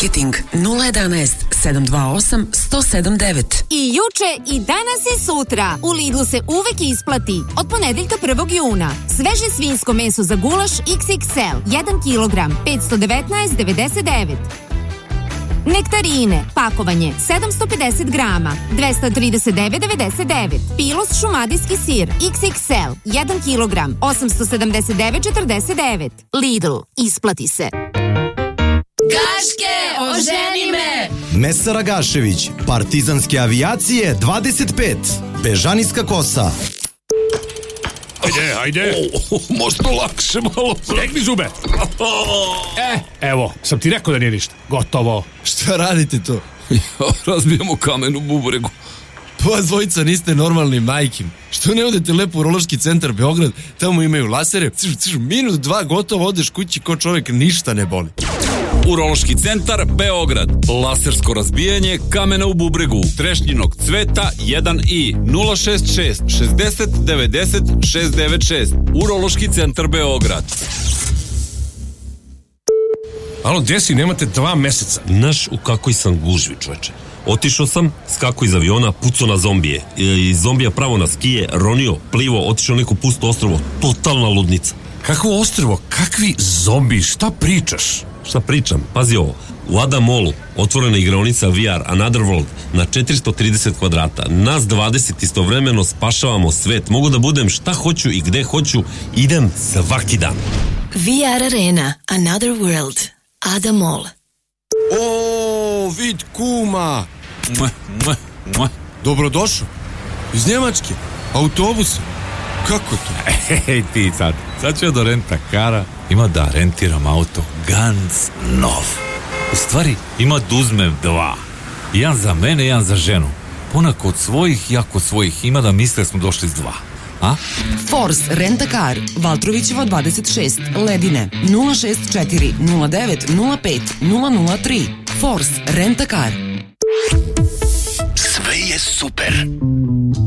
Marketing 011 728 107 9. I juče i danas i sutra u Lidlu se uvek isplati. Od ponedeljka 1. juna sveže svinjsko meso za gulaš XXL 1 kg 519,99. Nektarine, pakovanje 750 grama 239,99. Pilos šumadijski sir XXL 1 kg 879,49. Lidl, isplati se. Gaške, oženi me! Mesara Gašević, Partizanske avijacije 25, Bežanijska kosa. Ajde. Možda lakše malo. Stegni zube. Evo, sam ti rekao da nije ništa. Gotovo. Šta radite to? Razbijamo kamen u bubregu. Pa vas dvojica niste normalni, majkim. Što ne odete lepo u Urološki centar Beograd, tamo imaju lasere, minut 2 gotovo, odeš kući ko čovjek, ništa ne boli. Urološki centar Beograd. Lasersko razbijanje kamena u bubregu, trešnjinog cveta 1i 066 60 90 696. Urološki centar Beograd. Alo, gdje si? Nemate 2 meseca. Znaš u kakoj sam gužvi, čoveče. Otišao sam, skako iz aviona, pucao na zombije. Iz zombija pravo na skije, ronio, plivo, otišao neko pusto ostrvo. Totalna ludnica. Kakvo ostrvo? Kakvi zombi? Šta pričaš? Šta pričam? Pazi ovo. U Adam Mallu otvorena igraonica VR Another World na 430 kvadrata. Nas 20 istovremeno spašavamo svet. Mogu da budem šta hoću i gde hoću. Idem svaki dan. VR Arena, Another World, Adam Mall. O, vid kuma! Dobrodošao. Iz Njemačke. Autobus. Kako to? Ej ti sad ću ja do renta kara, ima da rentiram auto ganz nov. U stvari ima da uzmem 2. Jedan za mene, jedan za ženu. Ponako od svojih, jako svojih, ima da misle da smo došli s 2. A? Force Rent a Car, Valtrovićeva 26, Ledine 064 09 05 003. Force Rent a Car. Sve je super.